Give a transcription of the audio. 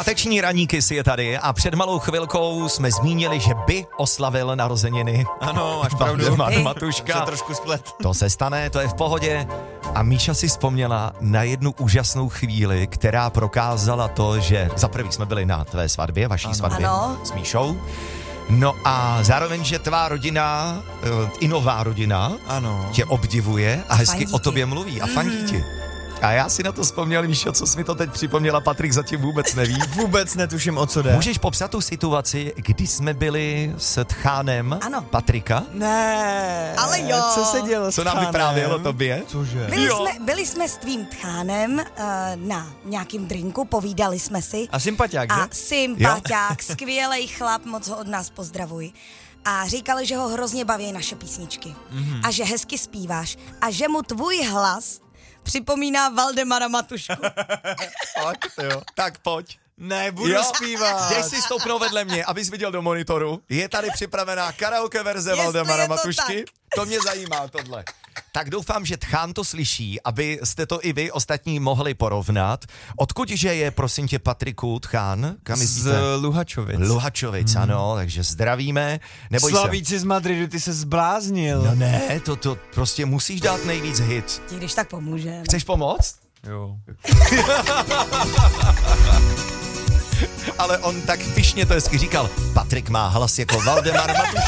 Páteční raníky si je tady a před malou chvilkou jsme zmínili, že by oslavil narozeniny. Ano, máš pravdu. Valdemar Matuška. Se trošku splet. To se stane, to je v pohodě. A Míša si vzpomněla na jednu úžasnou chvíli, která prokázala to, že za prvý jsme byli na tvé svatbě, vaší svatbě s Míšou. No a zároveň, že tvá rodina, i nová rodina, tě obdivuje a hezky o tobě mluví a fandí ti. A já si na to vzpomněl, Míšo, co jsi mi to teď připomněla, Patrik zatím vůbec neví. Vůbec netuším, o co jde. Můžeš popsat tu situaci, kdy jsme byli s tchánem Patrika? Ne. Ale jo. Co se dělo s Co nám tchánem? vyprávělo tobě? Cože? Byli jsme s tvým tchánem na nějakým drinku, povídali jsme si. A sympatiák, že? A sympatiák, skvělej chlap, moc ho od nás pozdravuj. A říkali, že ho hrozně baví naše písničky. A že hezky zpíváš. A že mu tvůj hlas připomíná Valdemara Matušku. Tak pojď. Ne, budu zpívat. Jdeš si stoupnout vedle mě, abys viděl do monitoru. Je tady připravená karaoke verze Valdemara Matušky. To mě zajímá, tohle. Tak doufám, že tchán to slyší, abyste to i vy ostatní mohli porovnat. Odkudže je, prosím tě, Patriku, tchán? Kam z Luhačovic. Luhačovic, ano, takže zdravíme. Slavíci z Madridu, ty se zbláznil. No ne, to prostě musíš dát nejvíc hit. Ti když tak pomůžeme. Chceš pomoct? Jo. Ale on tak pyšně to hezky říkal. Patrik má hlas jako Valdemar Matuška.